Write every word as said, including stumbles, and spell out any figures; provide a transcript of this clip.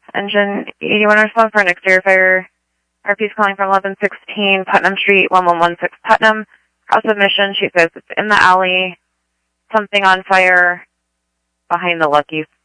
Engine eighty-one response for an exterior fire. R P's calling from eleven sixteen Putnam Street, one one one six Putnam. Cross submission, she says it's in the alley. Something on fire behind the Lucky's.